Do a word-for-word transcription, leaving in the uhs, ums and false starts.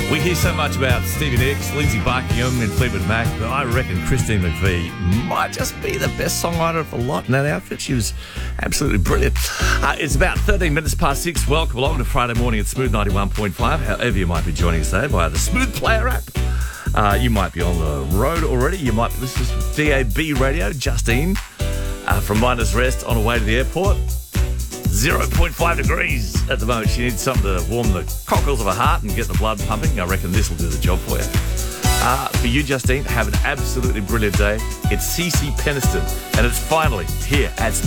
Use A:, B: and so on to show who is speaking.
A: We hear so much about Stevie Nicks, Lindsey Buckingham and Fleetwood Mac, but I reckon Christine McVie might just be the best songwriter of the lot in that outfit. She was absolutely brilliant. Uh, it's about thirteen minutes past six. Welcome along to Friday morning at Smooth ninety-one point five. However you might be joining us today via the Smooth Player app. Uh, you might be on the road already. You might be listening to D A B radio. Justine uh, from Miners Rest on her way to the airport. zero point five degrees at the moment. She needs something to warm the cockles of her heart and get the blood pumping. I reckon this will do the job for you. Uh, for you, Justine, have an absolutely brilliant day. It's Cece Peniston, and it's finally here at